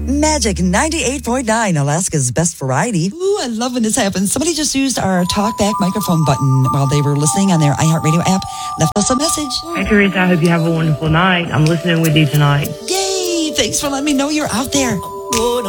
Magic 98.9, Alaska's best variety. Ooh, I love when this happens. Somebody just used our talkback microphone button while they were listening on their iHeartRadio app. Left us a message. Hi, Teresa. I hope you have a wonderful night. I'm listening with you tonight. Yay! Thanks for letting me know you're out there.